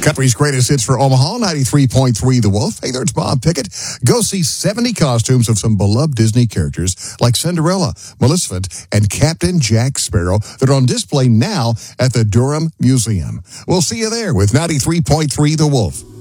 Country's greatest hits for Omaha, 93.3 The Wolf. Hey there, it's Bob Pickett. Go see 70 costumes of some beloved Disney characters like Cinderella, Maleficent, and Captain Jack Sparrow that are on display now at the Durham Museum. We'll see you there with 93.3 The Wolf.